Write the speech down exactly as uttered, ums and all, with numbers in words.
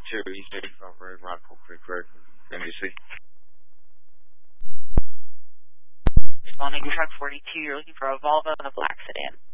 forty-two, East eighty-five Road, Rockpool Creek Road, M D C. Responding to truck forty-two, you're looking for a Volvo and a black sedan.